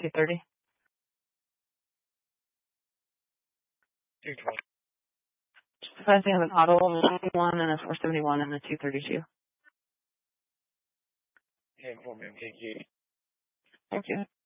230. 220. I have an auto 91 and a 471 and a 232. And for me, MKG. Thank you.